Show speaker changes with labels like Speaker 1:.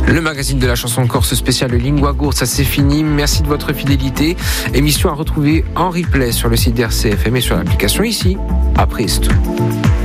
Speaker 1: Le magazine de la chanson corse spéciale Lingua Gourde, ça c'est fini. Merci de votre fidélité. Émission à retrouver en replay sur le site d'RCFM et sur l'application ici, à Priest.